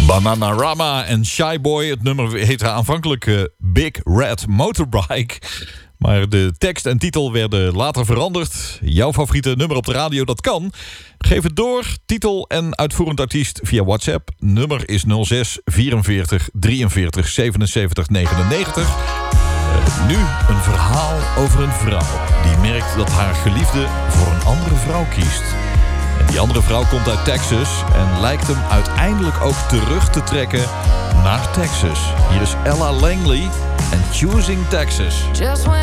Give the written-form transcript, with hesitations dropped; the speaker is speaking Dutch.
Bananarama en Shy Boy. Het nummer heette aanvankelijk Big Red Motorbike. Maar de tekst en titel werden later veranderd. Jouw favoriete nummer op de radio, dat kan. Geef het door, titel en uitvoerend artiest via WhatsApp. Nummer is 06 44 43 77 99. Nu een verhaal over een vrouw die merkt dat haar geliefde voor een andere vrouw kiest. En die andere vrouw komt uit Texas en lijkt hem uiteindelijk ook terug te trekken naar Texas. Hier is Ella Langley en Choosing Texas.